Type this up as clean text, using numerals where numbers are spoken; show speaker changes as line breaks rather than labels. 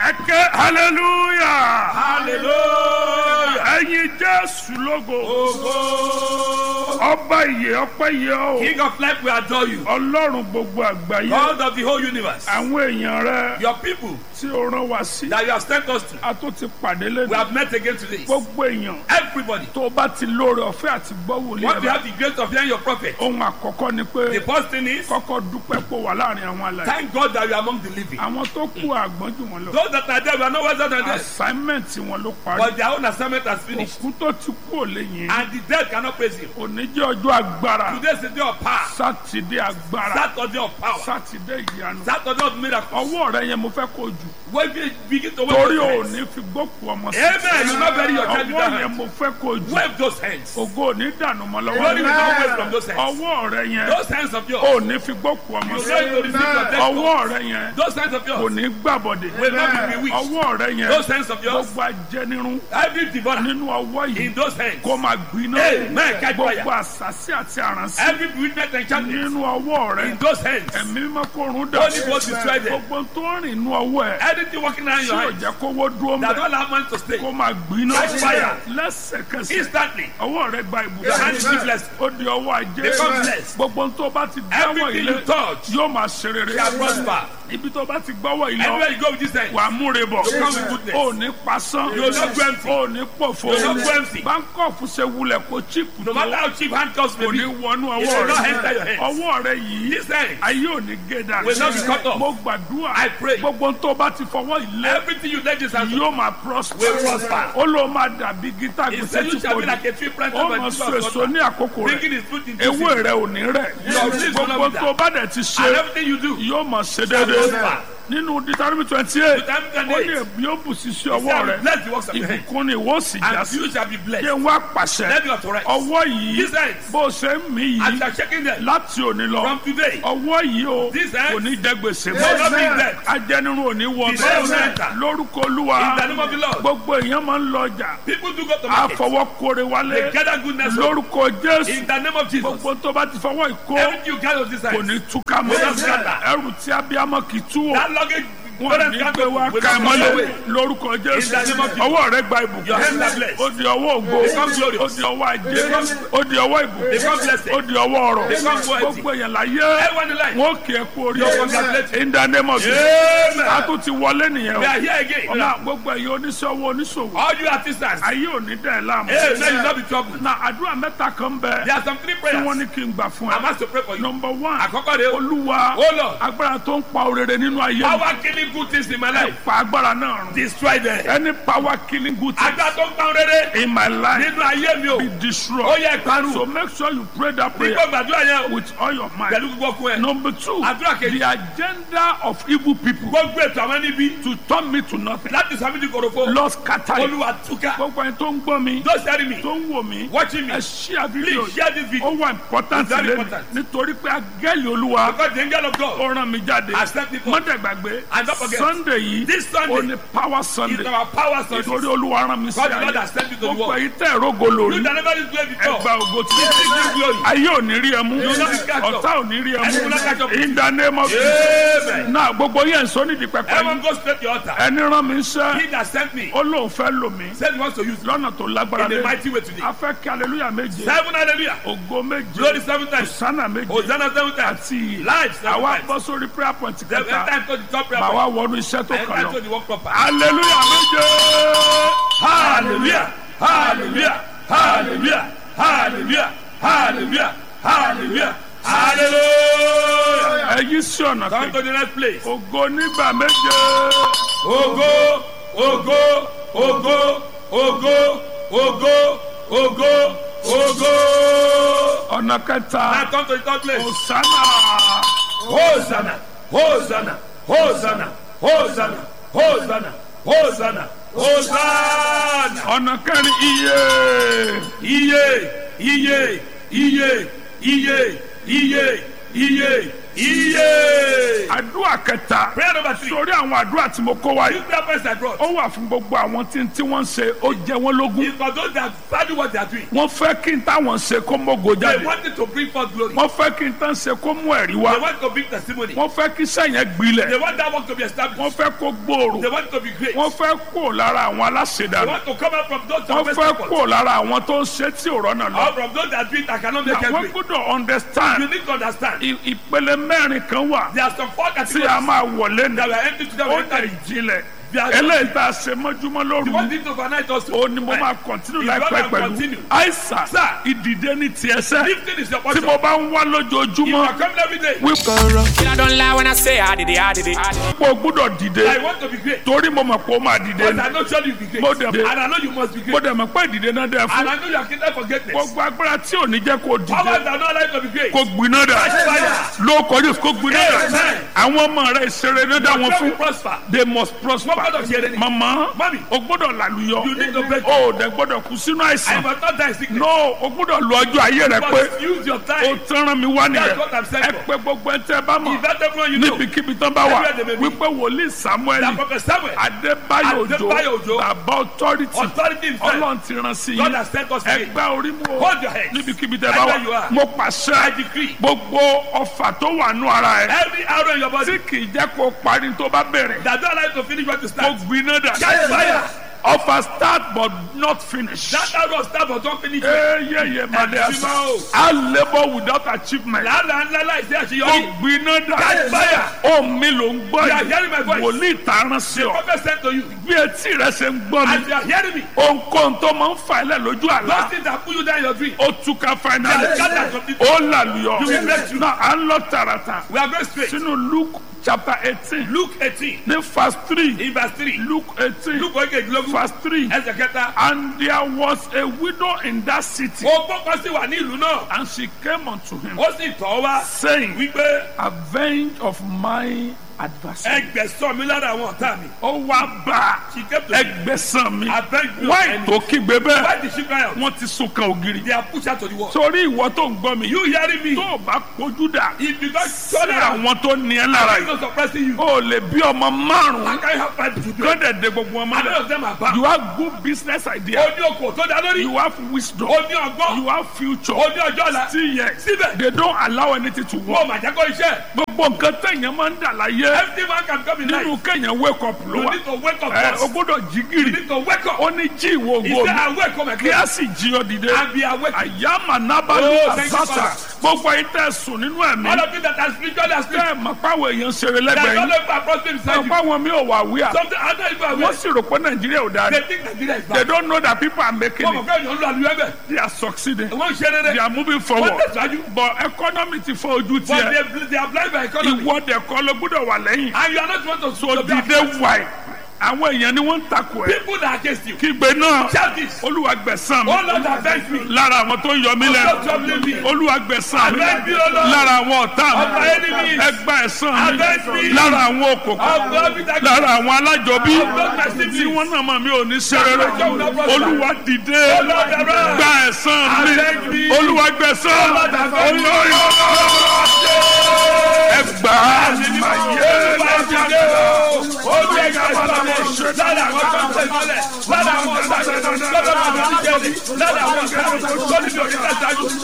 Ẹ̀kẹ́ hallelujah.
Hallelujah.
Ẹ̀yin Jésù lógo.
Ogo.
Ọba ìyè ọpẹ́ yẹ ọ́.
King of life, we adore you.
Ọlọ́run gbogbo àgbáyé.
God of the whole universe.
Àwọn èèyàn rẹ
Your people
tí o rán wa sí.
that you have sent us to.
A tó ti pàdé lẹ́nu.
We have met again today.
Gbogbo èèyàn
Everybody.
tó o bá ti lóore ọ̀fẹ́ àti gbọ́ wòlíì
Once you
rẹ.
have the grace of hearing your prophet,
Ohun àkọ́kọ́ ni
the
pé
first thing is
kọ́kọ́ dúpẹ́ pò wà láàrin àwọn alàyè.
thank God that you are among the living.
Àwọn tó kú àgbọ́n jù wọn lọ.
Those that are there, we are not wiser than them.
Assignment wọn ló parí.
But their own assignment has finished.
Òkú tó ti kú ò lè yìn.
And the dead cannot praise him.
Òní jẹ́ ọjọ́ agbára.
Today is the day of power.
Sátidé agbára.
Saturday of power.
Sátidé ìyanu.
Saturday of miracle.
Ọwọ́ rẹ yẹn mo fẹ́ kó jù.
When we begin to wave
Torí
those
ò
hands.
ní fi gbókù ọmọ sí.
Amen. You not bury your child with
Ọwọ́
that
yẹn
hand.
mo fẹ́ kó jù.
Wave those hands.
Ògo ò ní dànù mọ́
Glory will
lọ́wọ́.
not wave from those hands.
Ọwọ́ rẹ yẹn
Those hands of yours.
ò ní fi gbókù ọmọ
You
sí.
know you receive your death.
Ọwọ́ rẹ yẹn
Those hands of
kò
yours
ní gbàbọ̀dé.
will not be bewitched.
Ọwọ́ rẹ yẹn
Those hands of yours.
gbogbo ajẹnirun
Every devourer
nínú ọwọ́ yìí
in those hands.
kó máa gbiná.
Amen. Catch fire.
Gbogbo àṣàsí àti àrànsí
Every bewitchment and enchantment
nínú ọwọ́ rẹ.
in those hands.
Ẹ̀mí mímọ́ kó run dà.
Holy Ghost destroy them.
Gbogbo tó rìn inú ọwọ́ ẹ̀
Anything working around
tí
your
ò
hands
jẹ́ kówó dúró
that
mẹ́
don't allow man to stay.
kó máa gbiná.
Catch fire.
Lẹ́sẹ̀kẹsẹ̀
Instantly.
ọwọ́ rẹ gba
Your hands
ìbùkún.
be blessed.
Ó di ọwọ́ ajé.
Become blessed.
Gbogbo tó bá ti dáwọ́
Everything
ilé
you touch
yóò máa ṣe rere.
shall prosper.
Ibi tó bá ti gbọ́wọ́ ilé
Anywhere you go with this hand,
wà á múre bọ̀.
you come with goodness.
Ó ní pasán.
You will not go empty.
Ó ní pòfo.
You will not go empty.
Báńkọ̀fù ṣe wulẹ̀ kó chíìpù
No
tó.
matter how cheap handcuffs may
Kò
be,
ní wọnú
it
ọwọ́
will not
rẹ.
enter your hands.
Ọwọ́ rẹ yìí
This hand
ayé ò ní gé dànù.
will not be cut off.
Mo gbàdúrà.
I pray.
Gbogbo tó bá ti fọwọ́ ilé
Everything you lay this hand on
yóò máa prosper.
will prosper.
Ó ló máa dàbí gítà
He
gbèsè
said
tí
you shall
kò
be
ní.
like a tree planted
Ó
by
máa
the
so
river of
èso
water,
ní àkókò rẹ̀.
bringing his fruit in due
Ewé
season.
rẹ̀ ò ní rẹ̀.
Your leaves will not
Gbogbo
be
tó
down.
bá dẹ̀ ti
And
ṣe
everything you do,
yóò máa ṣe
shall
déédéé.
prosper.
Nínú Deuteronomy 28,
Deuteronomy
ó ní
28,
èmi yóò bù sí sí
he
ọwọ́
said,
rẹ̀.
bless the works of your hands,
Ìbùkún ni ìwọ sì já
and
sí.
you shall be blessed.
Kí n wá pàṣẹ.
Let me authorize.
Ọwọ́ yìí
These hands,
bó ṣe ń mí
as
yìí
you are shaking them
láti òní lọ.
from today,
Ọwọ́ yìí o
These hands
kò ní jẹ gbèsè
will not be
mọ́.
dead.
Ajẹnirun ò ní wọ
The devil will
bẹ́ẹ̀.
enter.
Lórúkọ Olúwa
In the name of the Lord.
gbogbo èèyàn máa ń lọ ọjà.
People do go to market.
Àfọwọ́kore
They
wálé.
gather goodness.
Lórúkọ Jésù
In the name of Jesus.
gbogbo tó bá ti fọwọ́ ìkó
Everything you gather with this
kò
hand,
ní túká mọ́.
Will not scatter.
Ẹrù tí abiyamọ kì í tú o.
that luggage,
Wọ́n
parents
ní
can't
pé wá
will
ká
not
mọ́lẹ̀
go away.
lórúkọ Jésù.
In the name of Jesus.
Ọwọ́ rẹ gba ìbùkún.
Your hands are blessed.
Ó di ọwọ́ ògo.
Become glorious.
Ó di ọwọ́ ajé. Ó di ọwọ́ ìbùkún.
Become blessed.
Ó di ọwọ́ ọrọ̀.
Become wealthy.
Gbogbo èèyàn láyé
Everyone in life,
wọ́n kì í kú orí
Your congratulations.
In the name of Jesus.
Amen.
A tún ti wọlé nìyẹn
we
o.
are here again.
Ọ̀la gbogbo ẹ̀yin oníṣòwò oníṣòwò.
All you artisans,
Ayé ò ní dẹ̀ láàmú.
hey, may you not be troubled.
Na àdúrà mẹ́ta kan bẹ.
There are some three
Tí
prayers
wọ́n ní kí n gbà fún
I'm
ẹ.
asked to pray for you.
Number one.
Àkọ́kọ́ rẹ̀ o.
Olúwa
Oh Lord,
agbára tó ń pa orere nínú ayé mi.
power killing good things in my life,
Pa agbára náà run.
destroy them.
Any power killing good things
Agbára tó ń pa rere
in my life
nínú ayé mi o.
be
Ó
destroyed.
yẹ ìparun.
So make sure you pray that prayer
Nígbà gbàdúrà yẹn o.
with all your mind.
Pẹ̀lú gbogbo ọkùn ẹ̀.
Number two,
Àdúrà kejì.
the agenda of evil people
Gbogbo ètò àwọn níbi
to turn me to nothing.
láti sàmì di korofo.
Lord scatter it.
Olúwa túká.
Gbogbo ẹni tó ń gbọ́ mi,
Those hearing me,
tó ń wò mí,
watching me,
ẹ share video.
please share this video.
Ó wà important
It's very
lẹ́nu
important.
nítorí pé agẹ́lì Olúwa
Because the angel of God
ó rán mi jáde.
accept it.
Mọ́tẹ̀ gbàgbé
And don't forget,
Sunday yìí
this Sunday
ó ní power
is
Sunday.
our power Sunday.
Nítorí Olúwa rán mi sí
God the Lord
ayé.
has sent you to the
Gbogbo
world.
èyí tẹ̀ rógo
You
lórí.
that never did glory before.
Ẹgbà ògo tí
Receive glory.
ayé ò ní rí ẹ mú.
You will not be catch up.
Ọ̀tá ò ní rí ẹ
You will not catch
mú.
up.
In the name of Jesus.
Amen.
Náà gbogbo yẹn sọ nídìí pẹpẹ
Everyone
yìí.
go straight to your altar.
Ẹni rán mi iṣẹ́.
He that sent me
Ó lóun fẹ́ lò mí.
said he wants to use me
Lọ́nà tó lágbára
in a
lé.
mighty way today.
A fẹ́ kí hallelujah méje.
7 hallelujah.
Ògo méje.
Glory 7 times.
Sánà méje.
Hosanna 7 times.
Àti ìyè.
Life 7
Àwa
times.
bọ́ sórí prayer point
Then
kẹta.
enter into the top prayer
Màá
point.
wá wọnú iṣẹ́ tó
Enter
kàn
into
lọ.
the work proper.
Hallelujah méje.
Hallelujah. Hallelujah. Hallelujah. Hallelujah. Hallelujah. Hallelujah. Hallelujah.
Ẹ yí sí ọ̀nà
Come
kejì.
to the next place.
Ògo nígbà méje.
Ògo, ògo, ògo, ògo, ògo, ògo, ògo.
Ọ̀nà kẹta.
Now come to the third place.
Hosanna.
Hosanna, Hosanna, Hosanna, Hosanna, Hosanna, Hosanna, Hosanna.
Ọ̀nà kẹrin iye.
Iye, iye, iye, iye, iye, iye, Iye.
àdúrà kẹta
Prayer number 3.
sórí àwọn àdúrà tí mo kó wáyé
This prayer point I brought.
ó wà fún gbogbo àwọn tí wọ́n ń ṣe ó jẹ wọ́n lógún
It's for those that value what they are doing.
wọ́n fẹ́ kí n táwọn ṣe kó mógo
They
jáde
wanted to bring forth glory.
wọ́n fẹ́ kí n tán ṣe kó mú ẹ̀rí
They
wá
want to bring testimony.
wọ́n fẹ́ kí sẹ́yìn gbilẹ̀
They want that work to be established.
wọ́n fẹ́ kó gbòòrò
They want to be great.
wọ́n fẹ́ kó lára àwọn
They
aláṣẹdànù
want to come out from those
wọ́n
that
fẹ́
people.
kó lára àwọn tó ń ṣe tí ò rọ́nà lọ
Or from those that do it that cannot make
àwọn
it.
gbọ́dọ̀ understand
You need to understand.
ìpele mẹ́rin kan wà
There are some four
tí a
categories
máa wọlé ní
that were empty to them.
ó
We
dẹ̀
entered.
jinlẹ̀
They are
eléyìí tá a ṣe mọ́júmọ́
The
lóru
one thing to overnight also.
ó ní mo máa continue
If
láìpẹ́
God can
pẹ̀lú
continue.
àìsàn
Sir.
ìdìde ní tiẹ̀ sẹ́
Lifting is your
tí
portion.
mo bá ń wá
If you
lójoojúmọ́
are coming every day,
I don't lie when I say I did it, I did it.
mo gbọ́dọ̀ dìde
I want to be great.
torí mo mọ̀ pé ó máa dìde
But
ní
I know surely you'll be great.
Mo dẹ̀-
And I know you must be
mo
great.
dẹ̀ mọ̀ pé ìdìde náà dẹ̀
And
fún
I know you are kingdom for greatness.
gbogbo agbára tí ò ní jẹ́ kó
Powers
dìde
that are not allowed to be great.
kó gbiná dà
Fire.
ló kọjú kó gbiná dà
Amen.
àwọn ọmọ rẹ̀ ìṣeré náà dá wọn
Your
fún
will prosper.
they must prosper
Wọ́n gbọ́dọ̀ ṣe eré ni.
mama
Mami.
o gbọ́dọ̀ làlùyọ
You need to break.
o dẹ̀ gbọ́dọ̀ kú sínú
I
àìsàn
must not die in sickness.
no o gbọ́dọ̀ lu ọjọ́ ayé rẹ pé
But use your
o
time.
tẹ́ràn mi wá
That's
nìyẹn
what I'm saying
ẹ
for.
pé gbogbo ẹ tẹ́ bá mọ̀
If that everyone you know,
níbikíbi tán bá wà
Everywhere they may be.
wípé wòlíì Samuel
that Prophet Samuel,
Adébáyò
Adébáyò
Òjó
Òjó,
bàbá authority
authority in faith,
Ọlọ́run ti rán sí
God
yín
has sent us today.
ẹgbẹ́ orí mú o
Hold your head.
níbikíbi tẹ́ bá
Everywhere you
wà
are.
mo
I
pàṣẹ
decree.
gbogbo ọfà tó wà nù ara ẹ
Every arrow in your body
tí kì í jẹ́ kó parí tó bá bẹ̀rẹ̀
that don't allow you to finish what you
kó
start.
gbiná dà
Catch fire.
ọfà start but not finish.
That arrow start but don't finish.
eyeye madasa a labour without achievement.
Làálàá ńlá láìsí
ó
àṣeyọrí.
gbiná dà
Catch fire.
ó mi ló ń gbọ́
You are hearing my
yìí
voice.
wòlíì tààràn sí ọ
Prophet sent to you.
bí etí rẹ ṣe ń gbọ́
As
mi
you are hearing me,
ohunkóhun tó máa ń fà ilẹ̀ lójú
those
àlá
things that put you down in your dream,
ó túká
they are
finally
scattered completely.
ó làlùyọ
You will break through.
náà à ń lọ tààràtà
We are going straight.
sínú Luke chapter 18
Luke 18,
ní verse 3
in verse 3.
Luke 18
Luke oyekejilogun,
verse 3
ẹsẹ̀ kẹta.
and there was a widow in that city
Ogbó kan sì wà ní ìlú náà.
and she came unto him
Ó sì tọ̀ ọ́ wá
saying
wípé
avenge of my adversary.
ẹgbẹ̀sán mi lára àwọn ọ̀tá mi.
ó wá bá
She came to me.
ẹgbẹ́sàn mi
Avenge me of
wáì
enemy.
tó kígbe bẹ́ẹ̀
Why did she cry out?
wọ́n ti sún kan ògiri.
They are pushed out to the wall.
torí ìwọ tó ń gbọ́ mi
You hearing me?
tó o bá kojú dà
If you don't
sí
turn around,
àwọn tó ní ẹ lára
I'm
yìí
not suppressing you.
o lè bí ọmọ
I
márùn-ún
can't have fight with you.
kọ́dẹ̀ de gbogbo ọmọ
And none
rẹ̀
of them are bad.
you have good business idea
Ó ní okò tó dá lórí.
you have wisdom
Ó ní ọgbọ́n.
you have future
Ó ní ọjọ́ ọ̀la.
still yet
Síbẹ̀,
they don't allow anything to work
wọ́n mà jẹ́ kó iṣẹ́.
gbogbo nǹkan tẹ̀yàn máa ń dà láyé
Every man can come in life.
nínú kẹ̀yàn wake up ló
You
wà
need to wake up
ẹ o
first.
gbọ́dọ̀ jí
You
gìrì
need to wake up.
ó ní jí ìwọ
He
ògo
said,
mi
I wake up my
kí
God
a sì jí ọ dìde
and be awake.
àyàmà nábàlú
Oh, thank you,
àsásà
Father.
gbogbo ayé tẹ sùn nínú ẹ̀mí
All of you that are spiritually asleep,
tẹ mọ̀ páwọn èèyàn ṣeré
that
lẹ́gbẹ̀ẹ́
don't
yìí
know about prosperity beside
mọ̀
you.
páwọn mi ò wà wíà
Something other people are
wọ́n
aware.
sì rò pé nàìjíríà ò dáa
They think Nigeria is
they
bad.
don't know that people are making
Wọ́n mọ̀
it
pé èèyàn ń lo àlùyọ ẹ̀bẹ̀.
they are succeeding
Wọ́n ń ṣe
they
rere.
are moving forward
Wọ́n tẹ̀síwájú.
but economy ti fọ́ ojú
But
tiẹ̀
they are blind by economy.
ìwọ dẹ̀kọ́ ló gbọ́dọ̀ wà lẹ́yìn
And you are not want to
so
be
dìde wáì àwọn èèyàn ni wọ́n ń takò ẹ̀
people that are against you.
kígbe náà
Shout this.
olúwa gbẹ̀san mi
Oh Lord, avenge me.
lára àwọn tó ń yọ mí
Don't
lẹ́nu
trouble me.
olúwa gbẹ̀san mi
Avenge me, O Lord.
lára àwọn ọ̀tá
Of my
mi
enemies.
ẹgbà ẹ̀san
Avenge
mi
me.
lára àwọn òkòkò
Of God that
lára àwọn alájọbí
Of God my siblings.
tí wọ́n náà mọ̀ mí ò ní ṣe rere olúwa dìde
O Lord, arise.
gba ẹ̀san
Avenge
mi
me.
olúwa gbẹ̀san
O Lord, avenge me.
olórí ẹgbà ayé
Lára àwọn tó ń tẹ̀ mọ́lẹ̀, lára àwọn ọ̀tá ìṣẹ̀lẹ̀, lára àwọn ọ̀tá ìṣẹ̀lẹ̀, lára àwọn ọ̀tá ìṣẹ̀lẹ̀,